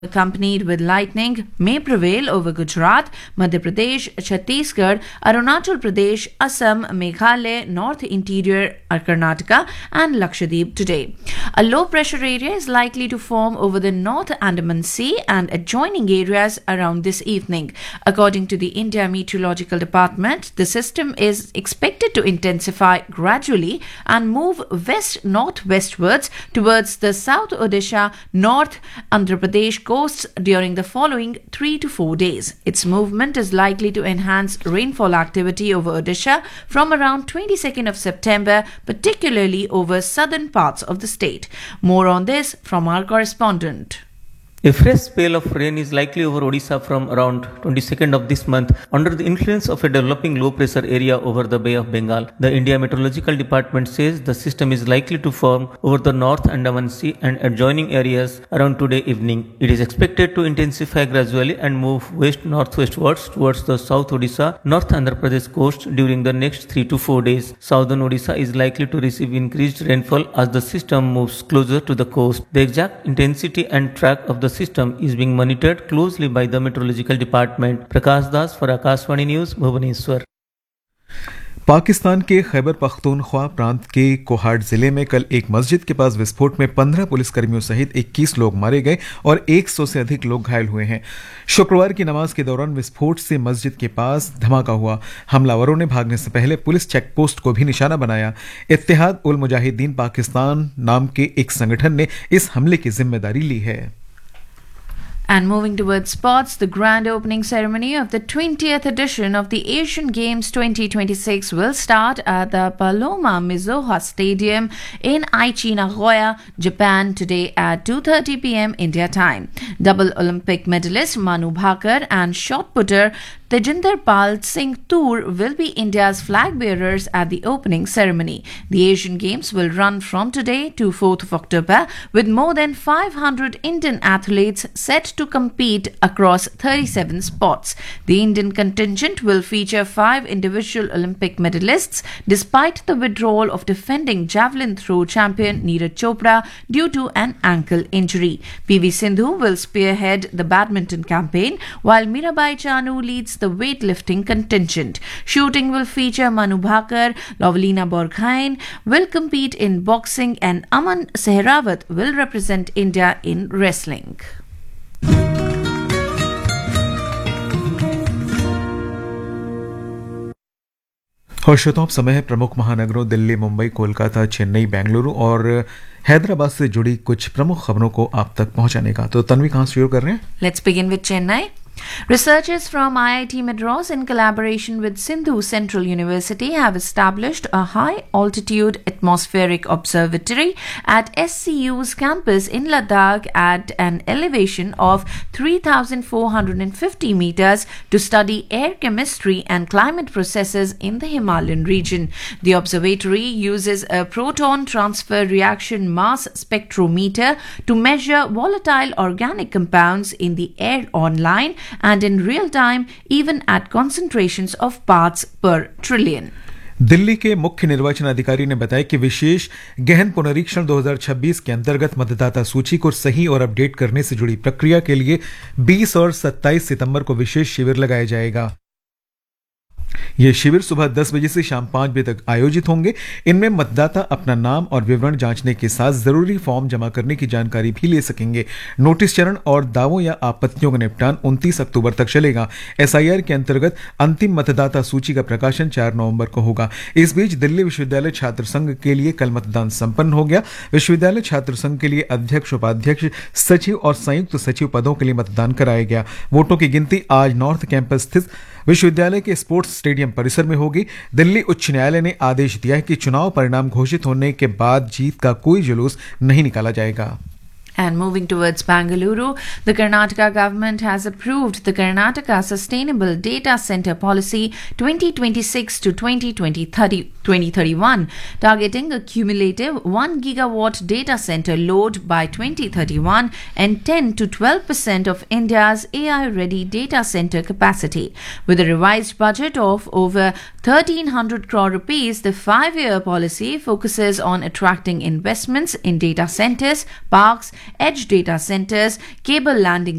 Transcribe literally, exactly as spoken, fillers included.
accompanied with lightning may prevail over Gujarat, Madhya Pradesh, Chhattisgarh, Arunachal Pradesh, Assam, Meghalaya, North Interior Karnataka and Lakshadweep today. A low pressure area is likely to form over the North Andaman Sea and adjoining areas around this evening. According to the India Meteorological Department, the system is expected to intensify gradually and move west-northwestwards towards the South Odisha, North Andhra Pradesh coasts during the following three to four days. Its movement is likely to enhance rainfall activity over Odisha from around twenty-second of September, particularly over southern parts of the state. More on this from our correspondent. A fresh spell of rain is likely over Odisha from around twenty-second of this month under the influence of a developing low pressure area over the Bay of Bengal. The India Meteorological Department says the system is likely to form over the North Andaman Sea and adjoining areas around today evening. It is expected to intensify gradually and move west northwestwards towards the South Odisha, North Andhra Pradesh coast during the next three to four days. Southern Odisha is likely to receive increased rainfall as the system moves closer to the coast. The exact intensity and track of the system is being monitored closely by the Meteorological Department. Prakash Das for Akashvani News, Bhubaneswar. Pakistan के खैबर पख्तूनख्वा प्रांत के कोहाट जिले में कल एक मस्जिद के पास विस्फोट में पंद्रह पुलिसकर्मियों सहित इक्कीस लोग मारे गए और सौ से अधिक लोग घायल हुए हैं। शुक्रवार की नमाज के दौरान विस्फोट से मस्जिद के पास धमाका हुआ। हमलावरों ने भागने से पहले पुलिस चेकपोस्ट को भी निशाना बनाया। इत्तेहाद उल मुजाहिदीन पाकिस्तान नाम के एक संगठन ने इस हमले की जिम्मेदारी ली है। And moving towards sports, the grand opening ceremony of the twentieth edition of the Asian Games twenty twenty-six will start at the Paloma Mizoha Stadium in Aichi, Nagoya, Japan today at two thirty p m India time. Double Olympic medalist Manu Bhaker and shot putter Tejinder Pal Singh Toor will be India's flag bearers at the opening ceremony. The Asian Games will run from today to fourth of October with more than five hundred Indian athletes set to compete across thirty-seven sports. The Indian contingent will feature five individual Olympic medalists despite the withdrawal of defending javelin throw champion Neeraj Chopra due to an ankle injury. P V Sindhu will spearhead the badminton campaign while Mirabai Chanu leads the weightlifting contingent. Shooting will feature Manu Bhaker, Lovelina Borghain will compete in boxing and Aman Sehrawat will represent India in wrestling. और श्रोताओं समय है प्रमुख महानगरों दिल्ली, मुंबई, कोलकाता, चेन्नई, बेंगलुरु और हैदराबाद से जुड़ी कुछ प्रमुख खबरों को आप तक पहुंचाने का। तो तन्वी कहां से शुरू कर रहे हैं? Let's begin with Chennai. Researchers from I I T Madras in collaboration with Sindhu Central University have established a high-altitude atmospheric observatory at S C U's campus in Ladakh at an elevation of three thousand four hundred fifty meters to study air chemistry and climate processes in the Himalayan region. The observatory uses a proton transfer reaction mass spectrometer to measure volatile organic compounds in the air online and in real time, even at concentrations of parts per trillion. Delhi के मुख्य निर्वाचन अधिकारी ने बताया कि विशेष गहन पुनरीक्षण दो हज़ार छब्बीस के अंतर्गत मतदाता सूची को सही और अपडेट करने से जुड़ी प्रक्रिया के लिए बीस और सत्ताईस सितंबर को विशेष शिविर लगाया जाएगा। ये शिविर सुबह दस बजे से शाम पांच बजे तक आयोजित होंगे। इनमें मतदाता अपना नाम और विवरण जांचने के साथ जरूरी फॉर्म जमा करने की जानकारी भी ले सकेंगे। नोटिस चरण और दावों या आपत्तियों का निपटान उनतीस अक्टूबर तक चलेगा। एसआईआर के अंतर्गत अंतिम मतदाता सूची का प्रकाशन चार नवंबर को होगा। इस बीच दिल्ली विश्वविद्यालय छात्र संघ के लिए कल मतदान संपन्न हो गया। विश्वविद्यालय छात्र संघ के लिए अध्यक्ष, उपाध्यक्ष, सचिव और संयुक्त सचिव पदों के लिए मतदान कराया गया। वोटों की गिनती आज नॉर्थ कैंपस स्थित विश्वविद्यालय के स्पोर्ट्स स्टेडियम परिसर में होगी। दिल्ली उच्च न्यायालय ने आदेश दिया है कि चुनाव परिणाम घोषित होने के बाद जीत का कोई जुलूस नहीं निकाला जाएगा। And moving towards Bangalore, the Karnataka government has approved the Karnataka Sustainable Data Center Policy twenty twenty-six to twenty thirty-one, targeting a cumulative one gigawatt data center load by twenty thirty-one and ten to twelve percent of India's A I-ready data center capacity. With a revised budget of over thirteen hundred crore rupees, the five-year policy focuses on attracting investments in data centers, parks, edge data centers, cable landing